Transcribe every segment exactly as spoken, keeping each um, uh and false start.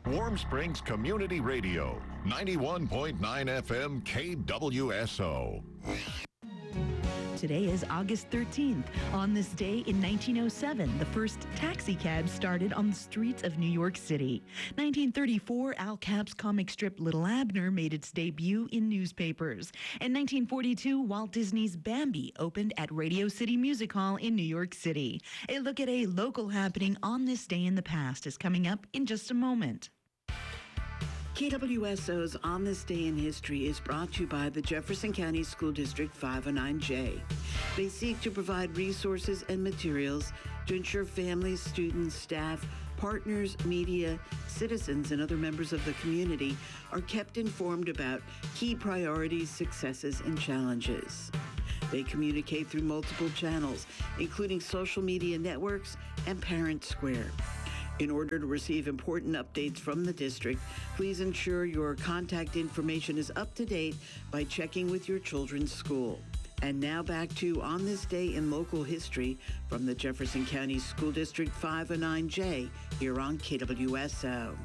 Warm Springs Community Radio, ninety-one point nine F M K W S O. Today is August thirteenth. On this day in nineteen oh seven, the first taxi cab started on the streets of New York City. nineteen thirty-four, Al Capp's comic strip Little Abner made its debut in newspapers. In nineteen forty-two, Walt Disney's Bambi opened at Radio City Music Hall in New York City. A look at a local happening on this day in the past is coming up in just a moment. K W S O's On This Day in History is brought to you by the Jefferson County School District five oh nine J. They seek to provide resources and materials to ensure families, students, staff, partners, media, citizens, and other members of the community are kept informed about key priorities, successes, and challenges. They communicate through multiple channels, including social media networks and Parent Square. In order to receive important updates from the district, please ensure your contact information is up to date by checking with your children's school. And now back to On This Day in Local History from the Jefferson County School District five oh nine J here on K W S O.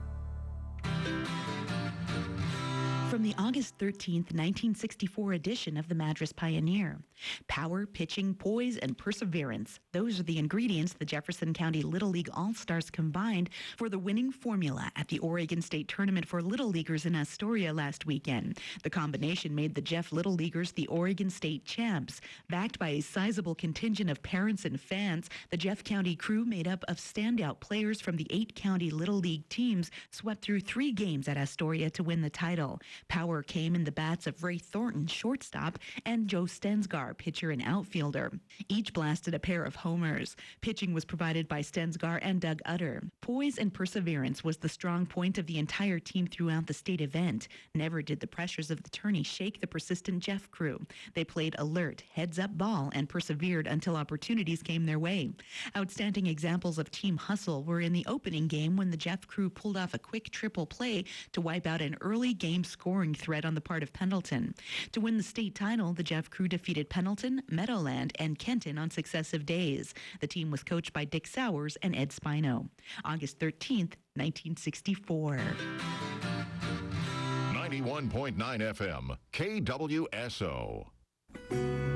From the August thirteenth, nineteen sixty-four edition of the Madras Pioneer. Power, pitching, poise, and perseverance. Those are the ingredients the Jefferson County Little League All-Stars combined for the winning formula at the Oregon State Tournament for Little Leaguers in Astoria last weekend. The combination made the Jeff Little Leaguers the Oregon State champs. Backed by a sizable contingent of parents and fans, the Jeff County crew made up of standout players from the eight county Little League teams swept through three games at Astoria to win the title. Power came in the bats of Ray Thornton, shortstop, and Joe Stensgar, pitcher and outfielder. Each blasted a pair of homers. Pitching was provided by Stensgar and Doug Utter. Poise and perseverance was the strong point of the entire team throughout the state event. Never did the pressures of the tourney shake the persistent Jeff crew. They played alert, heads-up ball and persevered until opportunities came their way. Outstanding examples of team hustle were in the opening game when the Jeff crew pulled off a quick triple play to wipe out an early game scoring threat on the part of Pendleton. To win the state title, the Jeff crew defeated Pendleton, Meadowland, and Kenton on successive days. The team was coached by Dick Sowers and Ed Spino. August thirteenth, nineteen sixty-four. ninety-one point nine F M K W S O.